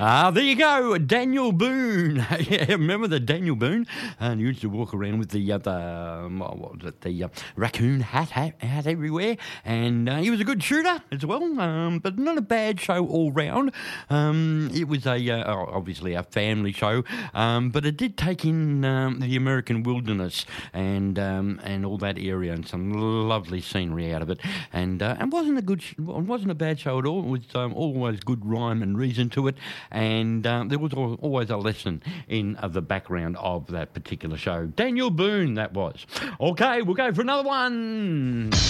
There you go, Daniel Boone. Yeah, remember the Daniel Boone? And he used to walk around with the raccoon hat everywhere, and he was a good shooter as well, but not a bad show all round. It was obviously a family show, but it did take in the American wilderness and all that area and some lovely scenery out of it, and wasn't a bad show at all. It was always good rhyme and reason to it, and there was always a lesson in the background of that particular show. Daniel Boone, that was. Okay, we'll go for another one.